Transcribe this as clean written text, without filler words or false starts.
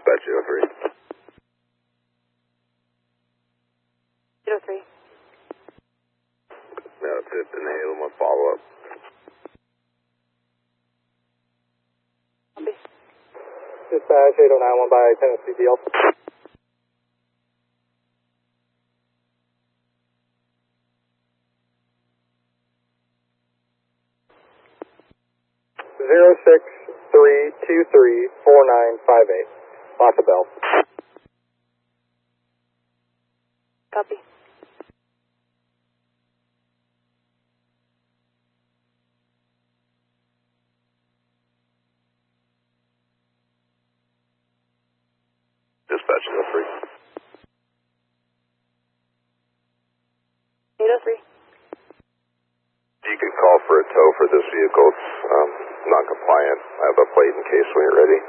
Dispatch 803. 803. No, that's it. Inhale and follow-up. Copy. Dispatch 8091 by Tennessee Deal. Zero 6-3-2-3-4-9-5-8. Lock the bell. Copy. Dispatch 803. 803. You can call for a tow for this vehicle. It's non-compliant. I have a plate in case when you're ready.